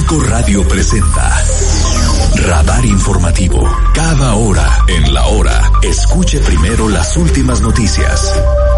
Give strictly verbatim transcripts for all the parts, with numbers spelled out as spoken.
cinco Radio presenta Radar Informativo. Cada hora en la hora, escuche primero las últimas noticias.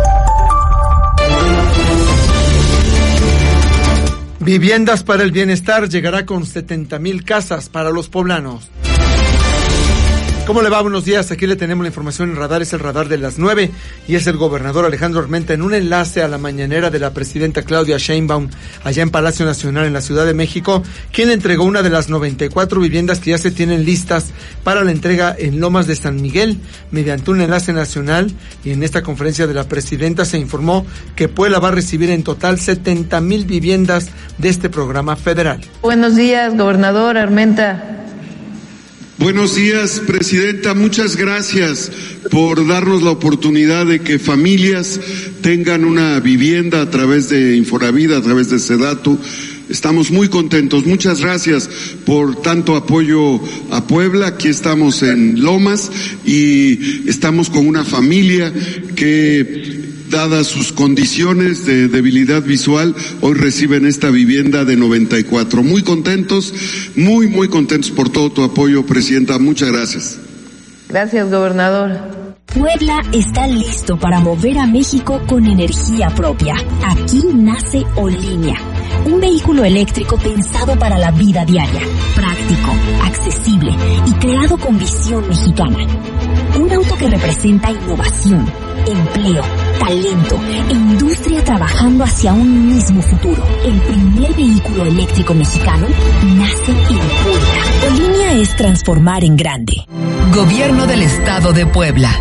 Viviendas para el Bienestar llegará con setenta mil casas para los poblanos. ¿Cómo le va? Buenos días. Aquí le tenemos la información en Radar. Es el Radar de las nueve y es el gobernador Alejandro Armenta en un enlace a la mañanera de la presidenta Claudia Sheinbaum allá en Palacio Nacional en la Ciudad de México, quien entregó una de las noventa y cuatro viviendas que ya se tienen listas para la entrega en Lomas de San Miguel mediante un enlace nacional. Y en esta conferencia de la presidenta se informó que Puebla va a recibir en total setenta mil viviendas de este programa federal. Buenos días, gobernador Armenta. Buenos días, presidenta. Muchas gracias por darnos la oportunidad de que familias tengan una vivienda a través de Infonavit, a través de Sedatu. Estamos muy contentos. Muchas gracias por tanto apoyo a Puebla. Aquí estamos en Lomas y estamos con una familia que, dadas sus condiciones de debilidad visual, hoy reciben esta vivienda de noventa y cuatro. Muy contentos, muy, muy contentos por todo tu apoyo, presidenta. Muchas gracias. Gracias, gobernador. Puebla está listo para mover a México con energía propia. Aquí nace Olinia, un vehículo eléctrico pensado para la vida diaria, práctico, accesible y creado con visión mexicana. Un auto que representa innovación, empleo, talento e industria trabajando hacia un mismo futuro. El primer vehículo eléctrico mexicano nace en Puebla. Olinia es transformar en grande. Gobierno del Estado de Puebla.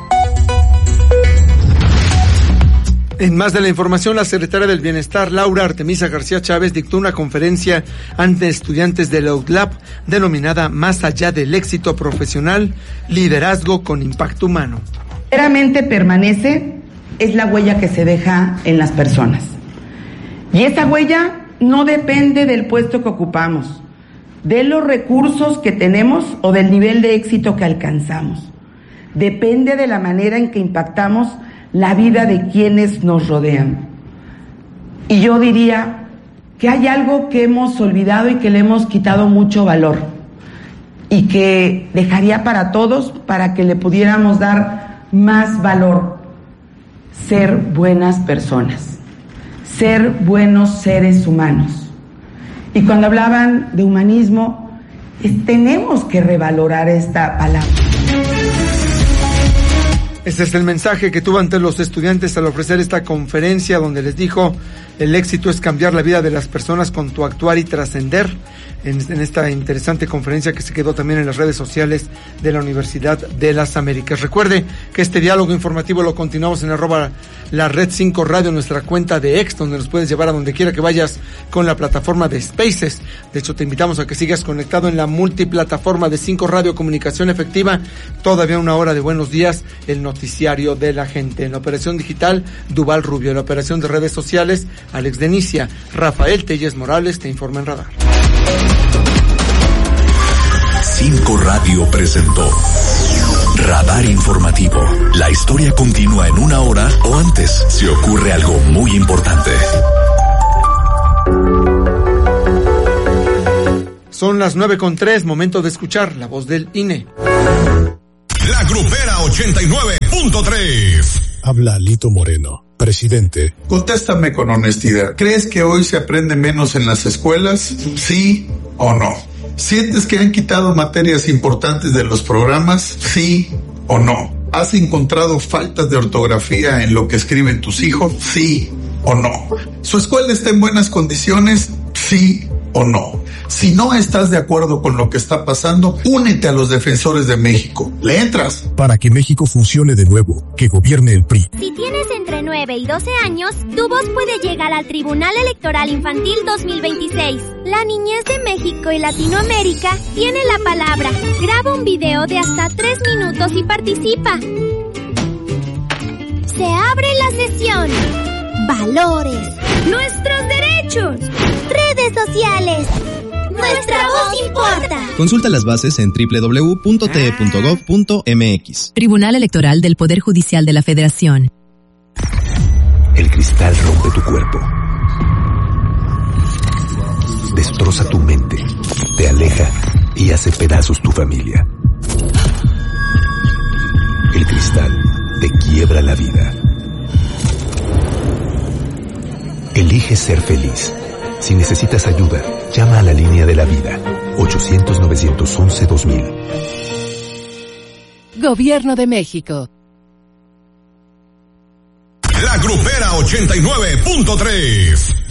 En más de la información, la secretaria del Bienestar, Laura Artemisa García Chávez, dictó una conferencia ante estudiantes de la U T L A P denominada Más allá del éxito profesional, liderazgo con impacto humano. Verdaderamente permanece es la huella que se deja en las personas. Y esa huella no depende del puesto que ocupamos, de los recursos que tenemos o del nivel de éxito que alcanzamos. Depende de la manera en que impactamos la vida de quienes nos rodean. Y yo diría que hay algo que hemos olvidado y que le hemos quitado mucho valor y que dejaría para todos para que le pudiéramos dar más valor: ser buenas personas, ser buenos seres humanos. Y cuando hablaban de humanismo, es, tenemos que revalorar esta palabra. Ese es el mensaje que tuvo ante los estudiantes al ofrecer esta conferencia, donde les dijo: el éxito es cambiar la vida de las personas con tu actuar y trascender. En, en esta interesante conferencia que se quedó también en las redes sociales de la Universidad de las Américas. Recuerde que este diálogo informativo lo continuamos en arroba la red cinco Radio, nuestra cuenta de X, donde nos puedes llevar a donde quiera que vayas con la plataforma de Spaces. De hecho, te invitamos a que sigas conectado en la multiplataforma de cinco Radio Comunicación Efectiva. Todavía una hora de Buenos Días, el noticiario de la gente. En la operación digital, Duval Rubio. En la operación de redes sociales, Alex Denicia. Rafael Telles Morales te informa en Radar. cinco Radio presentó Radar Informativo. La historia continúa en una hora o antes si ocurre algo muy importante. Son las nueve con tres, momento de escuchar la voz del I N E. La Grupera ochenta y nueve punto tres. Habla Lito Moreno, presidente. Contéstame con honestidad. ¿Crees que hoy se aprende menos en las escuelas? ¿Sí o no? ¿Sientes que han quitado materias importantes de los programas? ¿Sí o no? ¿Has encontrado faltas de ortografía en lo que escriben tus hijos? ¿Sí o no? ¿Su escuela está en buenas condiciones? ¿Sí o no? Si no estás de acuerdo con lo que está pasando, únete a los defensores de México. ¿Le entras? Para que México funcione de nuevo, que gobierne el P R I. Si tienes entre nueve y doce años, tu voz puede llegar al Tribunal Electoral Infantil dos mil veintiséis. La niñez de México y Latinoamérica tiene la palabra. Graba un video de hasta tres minutos y participa. Se abre la sesión. Valores. Nuestros derechos. Redes sociales. Nuestra voz importa. Consulta las bases en doble u doble u doble u punto t e punto gov punto m x. Tribunal Electoral del Poder Judicial de la Federación. El cristal rompe tu cuerpo. Destroza destroza tu mente, te aleja y hace pedazos tu familia. El cristal te quiebra la vida. Elige ser feliz. Si necesitas ayuda, llama a la línea de la vida, ochocientos, novecientos once, dos mil. Gobierno de México. La Grupera ochenta y nueve punto tres.